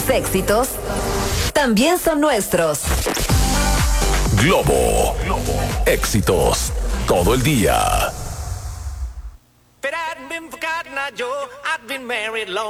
Tus éxitos también son nuestros. Globo. Éxitos todo el día. But I'd been forgotten, Joe. I'd been married long.